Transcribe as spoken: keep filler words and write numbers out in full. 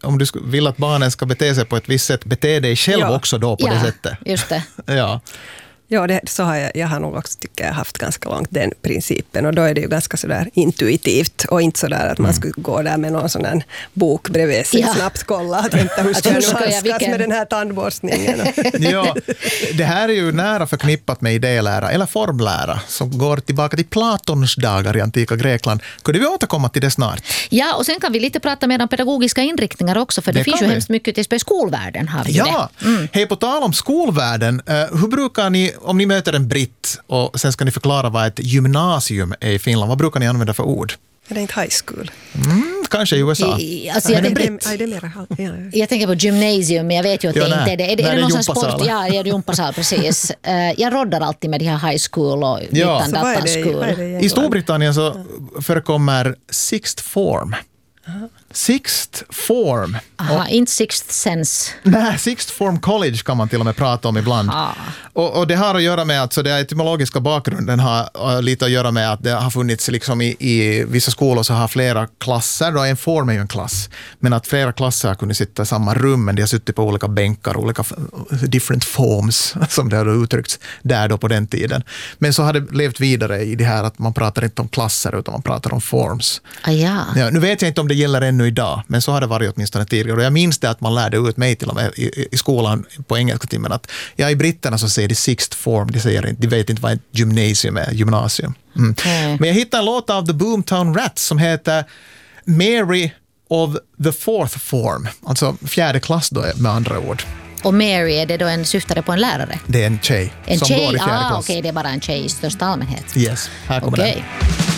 om du vill att barnen ska bete sig på ett visst sätt, bete dig själv ja. också då på ja, det sättet. Just det. ja. Ja, det, så har jag, jag har nog också tycker jag haft ganska långt den principen och då är det ju ganska sådär intuitivt och inte sådär att man skulle gå där med någon sån här bok bredvid sig ja. snabbt kolla att vänta, hur ska jag nu handskas vilken... med den här tandborstningen. ja, det här är ju nära förknippat med idélära eller formlära som går tillbaka till Platons dagar i antika Grekland. Kunde vi återkomma till det snart? Ja, och sen kan vi lite prata mer om pedagogiska inriktningar också för det, det finns ju vi. hemskt mycket till skolvärlden. Har vi ja, mm. hej på tal om skolvärlden, hur brukar ni om ni möter en britt och sen ska ni förklara vad ett gymnasium är i Finland. Vad brukar ni använda för ord? Är det inte high school? Mm, kanske i U S A. I, alltså jag, tänker, jag tänker på gymnasium, men jag vet ju att ja, det inte är det. Är det, nej, är det någon sport? Ja, det är jumpasal, precis. Jag roddar alltid med de här high school och ja. utan dataskol. I Storbritannien så förekommer sixth form. Sixth form. Aha, och, inte sixth sense. Nej, sixth form college kan man till och med prata om ibland. Och, och det har att göra med att så det etymologiska bakgrunden har lite att göra med att det har funnits liksom i, i vissa skolor så har flera klasser, då en form är ju en klass, men att flera klasser har kunnat sitta i samma rum, men de har suttit på olika bänkar, olika different forms som det har uttryckts där då på den tiden. Men så har det levt vidare i det här att man pratar inte om klasser utan man pratar om forms. Ah, ja. Ja, nu vet jag inte om det gäller ännu idag, men så har det varit åtminstone tidigare. Och jag minns det att man lärde ut mig till och med i, i skolan på engelska timmen att ja, i britterna så säger de sixth form, de, säger inte, de vet inte vad ett gymnasium är, gymnasium. Mm. Mm. Men jag hittade en låt av The Boomtown Rats som heter Mary of the Fourth Form, alltså fjärde klass då med andra ord. Och Mary, är det då en syftare på en lärare? Det är en tjej en som tjej? går i fjärde ah, klass. Okej, okay, det är bara en tjej i största allmänhet. Yes, här kommer okay. den.